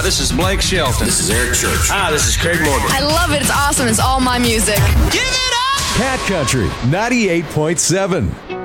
this is Blake Shelton. This is Eric Church. Hi, this is Craig Morgan. I love it. It's awesome. It's all my music. Cat Country 98.7.